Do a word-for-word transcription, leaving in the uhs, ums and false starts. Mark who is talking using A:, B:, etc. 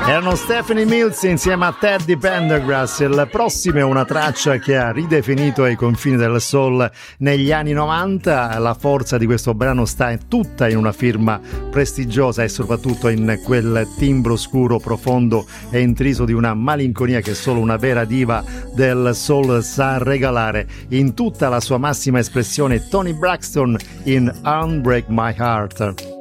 A: Erano Stephanie Mills insieme a Teddy Pendergrass. Il prossimo è una traccia che ha ridefinito i confini del soul negli anni novanta. La forza di questo brano sta tutta in una firma prestigiosa e soprattutto in quel timbro scuro, profondo e intriso di una malinconia che solo una vera diva del soul sa regalare. In tutta la sua massima espressione, Toni Braxton in Unbreak My Heart.